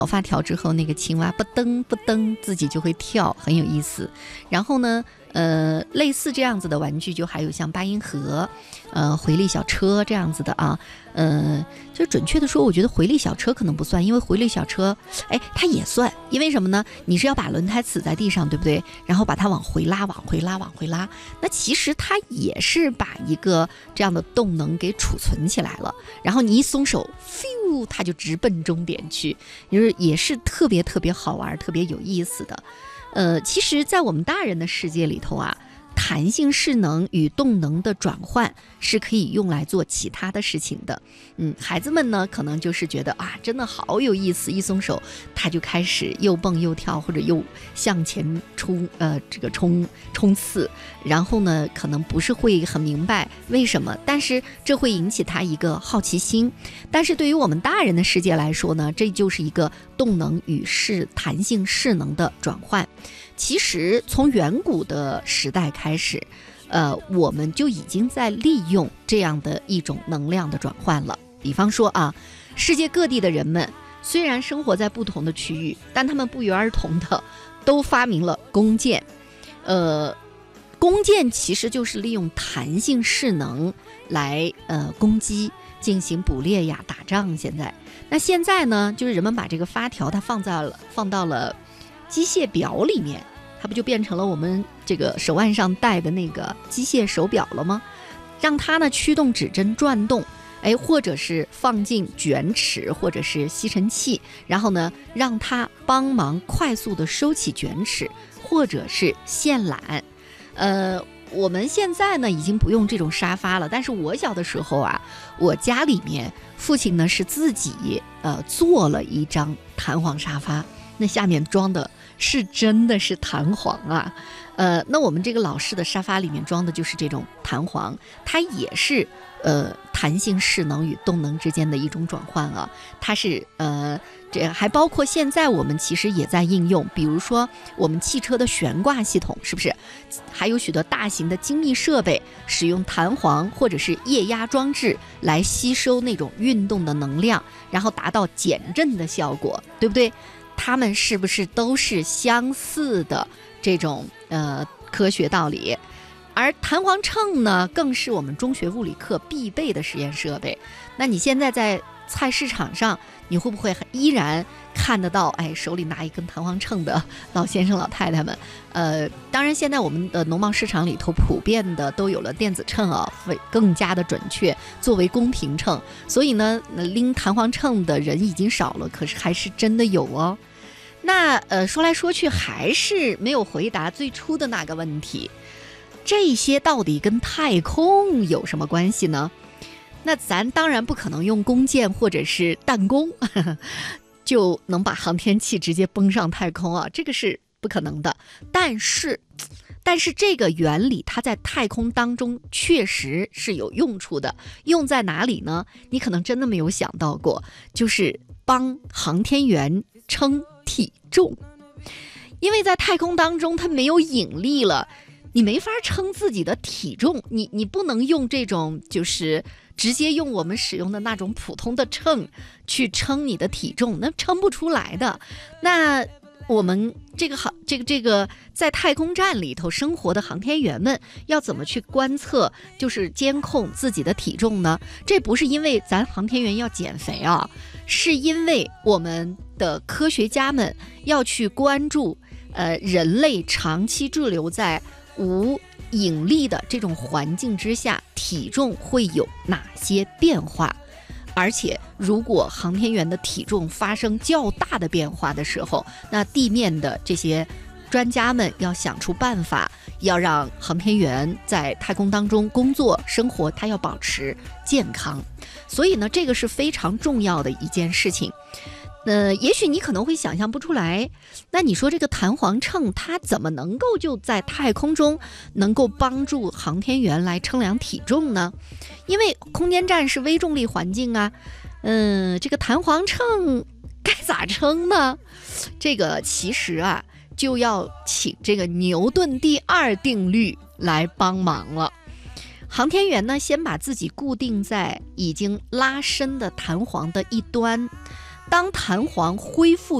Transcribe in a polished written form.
发条之后，那个青蛙不噔不噔自己就会跳，很有意思。然后呢，类似这样子的玩具，就还有像八音盒、回力小车这样子的啊。就准确的说，我觉得回力小车可能不算，因为回力小车，它也算，因为什么呢？你是要把轮胎呲在地上，对不对？然后把它往回拉，往回拉，往回拉。那其实它也是把一个这样的动能给储存起来了，然后你一松手，它就直奔终点去，就是也是特别特别好玩、特别有意思的。其实，在我们大人的世界里头啊，弹性势能与动能的转换是可以用来做其他的事情的。孩子们呢，可能就是觉得啊，真的好有意思，一松手，他就开始又蹦又跳，或者又向前冲刺，然后呢，可能不是会很明白为什么，但是这会引起他一个好奇心。但是对于我们大人的世界来说呢，这就是一个动能与弹性势能的转换。其实从远古的时代开始，我们就已经在利用这样的一种能量的转换了。比方说啊，世界各地的人们虽然生活在不同的区域，但他们不约而同的都发明了弓箭。弓箭其实就是利用弹性势能来攻击，进行捕猎呀、打仗。现在呢，就是人们把这个发条它放到了机械表里面，它不就变成了我们这个手腕上戴的那个机械手表了吗？让它呢驱动指针转动，或者是放进卷尺或者是吸尘器，然后呢让它帮忙快速的收起卷尺或者是线缆。我们现在呢已经不用这种沙发了，但是我小的时候啊，我家里面父亲呢是自己做了一张弹簧沙发，那下面装的是真的是弹簧啊。那我们这个老式的沙发里面装的就是这种弹簧，它也是弹性势能与动能之间的一种转换啊。它是这还包括现在我们其实也在应用，比如说我们汽车的悬挂系统，是不是还有许多大型的精密设备使用弹簧或者是液压装置来吸收那种运动的能量，然后达到减震的效果，对不对？它们是不是都是相似的这种科学道理？而弹簧秤呢，更是我们中学物理课必备的实验设备。那你现在在菜市场上，你会不会依然看得到手里拿一根弹簧秤的老先生老太太们？当然现在我们的农贸市场里头普遍的都有了电子秤啊，会更加的准确，作为公平秤。所以呢，拎弹簧秤的人已经少了，可是还是真的有哦。那说来说去还是没有回答最初的那个问题，这些到底跟太空有什么关系呢？那咱当然不可能用弓箭或者是弹弓就能把航天器直接蹦上太空啊，这个是不可能的。但是这个原理它在太空当中确实是有用处的。用在哪里呢？你可能真的没有想到过，就是帮航天员称体重。因为在太空当中它没有引力了，你没法称自己的体重，你不能用这种就是直接用我们使用的那种普通的秤去称你的体重，那称不出来的。那我们这个在太空站里头生活的航天员们要怎么去观测，就是监控自己的体重呢？这不是因为咱航天员要减肥啊，是因为我们的科学家们要去关注人类长期驻留在无引力的这种环境之下，体重会有哪些变化。而且如果航天员的体重发生较大的变化的时候，那地面的这些专家们要想出办法，要让航天员在太空当中工作生活，他要保持健康。所以呢，这个是非常重要的一件事情。也许你可能会想象不出来，那你说这个弹簧秤它怎么能够就在太空中能够帮助航天员来称量体重呢？因为空间站是微重力环境啊，这个弹簧秤该咋称呢？这个其实啊，就要请这个牛顿第二定律来帮忙了。航天员呢，先把自己固定在已经拉伸的弹簧的一端， 当弹簧恢复